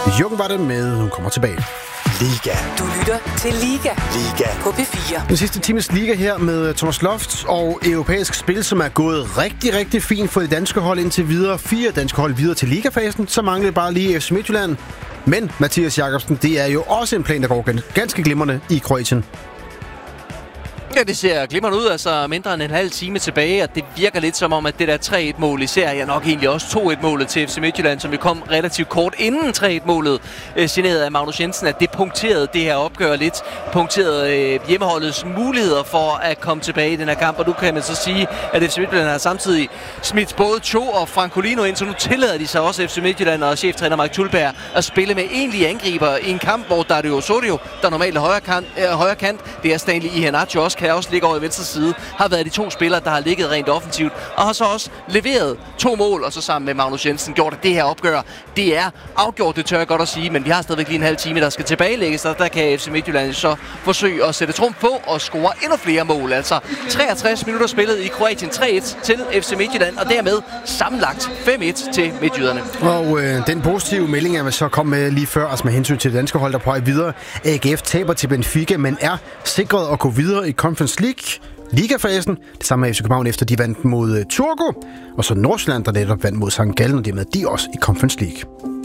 Jung var det med, hun kommer tilbage. Liga. Du lytter til Liga. Liga. På P4. Den sidste times Liga her med Thomas Loft og europæisk spil, som er gået rigtig, rigtig fint for det danske hold indtil videre. 4 danske hold videre til ligafasen, så mangler bare lige FC Midtjylland. Men Mathias Jakobsen, det er jo også en plan, der går ganske glimrende i Kroatien. Ja, det ser glimrende ud, altså mindre end en halv time tilbage, og det virker lidt som om, at det der 3-1-mål i serien, nok egentlig også 2-1-målet til FC Midtjylland, som vi kom relativt kort inden 3-1-målet, generet af Magnus Jensen, at det punkterede det her opgør lidt, punkterede hjemmeholdets muligheder for at komme tilbage i den her kamp, og nu kan man så sige, at FC Midtjylland har samtidig smidt både Cho og Francolino ind, så nu tillader de sig også FC Midtjylland og cheftræner Mark Tulberg at spille med egentlige angriber i en kamp, hvor Dario Osorio, der normalt er højre kant, det er Stanley Iheanacho også, kan også ligge over i venstre side, har været de 2 spillere, der har ligget rent offensivt, og har så også leveret 2 mål, og så sammen med Magnus Jensen gjort, at det her opgør, det er afgjort, det tør jeg godt at sige, men vi har stadigvæk lige en halv time, der skal tilbagelægges, og der kan FC Midtjylland så forsøge at sætte trumf på og score endnu flere mål. Altså 63 minutter spillet i Kroatien, 3-1 til FC Midtjylland, og dermed sammenlagt 5-1 til midtjyderne. Og den positive melding er vi så kom med lige før, altså med hensyn til det danske hold, der på vej videre. AGF taber til Benfica, men er sikret at gå videre i Conference League. Ligafasen. Det samme med FC København, efter de vandt mod Turku. Og så Nordsjælland, der netop vandt mod St. Gallen, og dermed de også i Conference League.